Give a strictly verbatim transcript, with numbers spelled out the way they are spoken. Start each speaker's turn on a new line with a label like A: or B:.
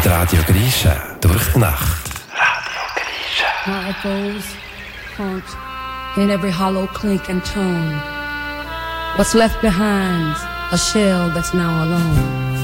A: mit Radio Grisha durch die Nacht. Radio Grisha.
B: My echoes haunt in every hollow clink and tone. What's left behind, a shell that's now alone.